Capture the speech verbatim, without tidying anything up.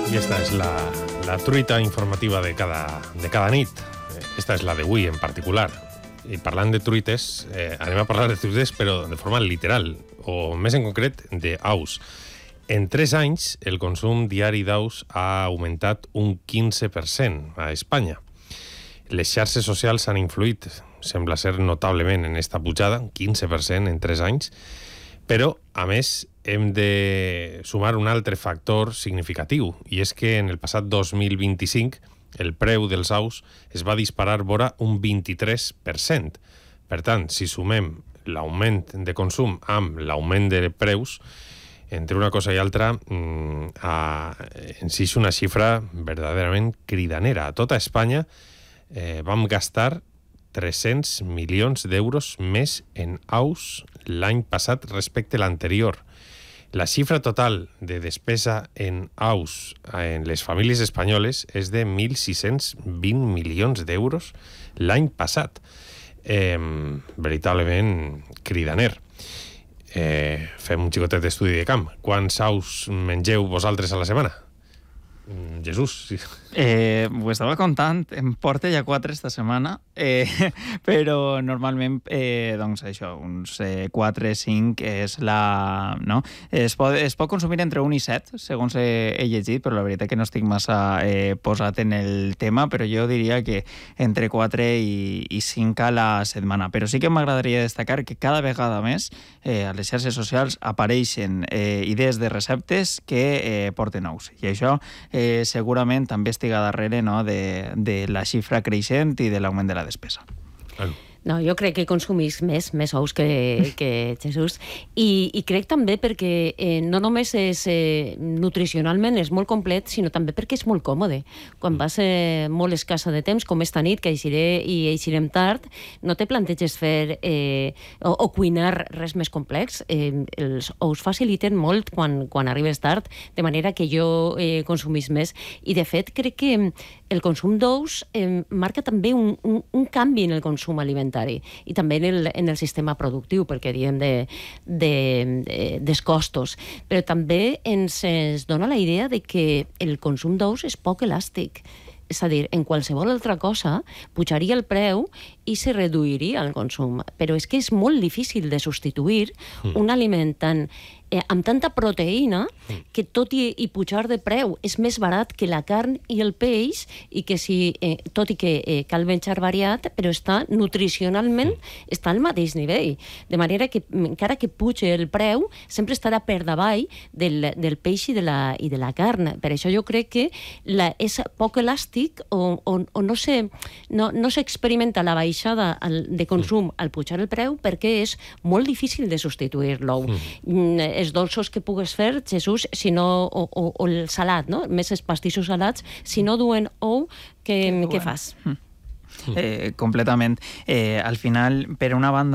I esta és la, la truita informativa de cada, de cada nit. Esta és la d'avui en particular. I parlant de truites, eh, anem a parlar de truites però de forma literal, o més en concret d'aus. En tres anys, el consum diari d'aus ha augmentat un quinze per cent a Espanya. Les xarxes socials han influït, sembla ser notablement en esta pujada, un quinze per cent en tres anys, però, a més, hem de sumar un altre factor significatiu, i és que en el passat dos mil vint-i-cinc el preu dels aus es va disparar vora un vint-i-tres per cent. Per tant, si sumem l'augment de consum amb l'augment de preus, entre una cosa i altra, mmm, a, en si és una xifra verdaderament cridanera. A tota Espanya eh, vam gastar tres-cents milions d'euros més en aus l'any passat respecte a l'anterior. La xifra total de despesa en aus en les famílies espanyoles és de mil sis-cents vint milions d'euros l'any passat. Eh, veritablement cridaner. Eh, fem un xicotet d'estudi de camp. Quants aus mengeu vosaltres a la setmana? Mm, Jesús. Sí. Eh, ho estava contant, em porta ja quatre esta setmana, eh, però normalment, eh, doncs això, uns eh, quatre cinc és la... No? Es, pot, es pot consumir entre un i set, segons he, he llegit, però la veritat que no estic massa eh, posat en el tema, però jo diria que entre quatre i, i cinc a la setmana. Però sí que m'agradaria destacar que cada vegada més eh, a les xarxes socials apareixen eh, idees de receptes que eh, porten ous. I això eh, segurament també estiga darrere, no, de, de la xifra creixent i de l'augment de la despesa. Bueno. No, jo crec que consumís més, més ous que, que Jesús. I, I crec també perquè eh, no només és eh, nutricionalment és molt complet, sinó també perquè és molt còmode. Quan vas eh, molt escassa de temps, com esta nit, que eixiré i eixirem tard, no te planteges fer eh, o, o cuinar res més complex. Eh, els ous faciliten molt quan, quan arribes tard, de manera que jo eh, consumís més. I, de fet, crec que el consum d'ous eh, marca també un, un, un canvi en el consum alimentari i també en el, en el sistema productiu, perquè diem de, de, de, dels costos. Però també ens, ens dona la idea de que el consum d'ous és poc elàstic. És a dir, en qualsevol altra cosa pujaria el preu i se reduiria el consum. Però és que és molt difícil de substituir mm. un aliment tan, eh, amb tanta proteïna que tot i, i pujar de preu és més barat que la carn i el peix, i que si, eh, tot i que eh, cal menjar variat, però està nutricionalment mm. està al mateix nivell. De manera que encara que puge el preu, sempre estarà per davall del, del peix i de, la, i de la carn. Per això jo crec que la, és poc elàstic o, o, o no s'experimenta no, no la baixada de consum al pujar el preu, perquè és molt difícil de substituir l'ou. Mm. Els dolços que pugues fer, Jesús, si no, o, o, o el salat, no? Més els pastissos salats, si no duen ou, què, què fas? Mm. Eh, completament. Eh, al final, per una banda,